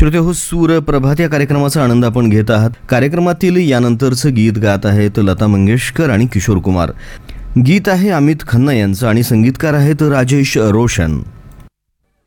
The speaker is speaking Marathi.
श्रोते हो, सूर प्रभात या कार्यक्रमाचा आनंद आपण घेत आहात. कार्यक्रमातील यानंतरचं गीत गात आहेत लता मंगेशकर आणि किशोर कुमार. गीत आहे अमित खन्ना यांचं आणि संगीतकार आहेत राजेश रोशन.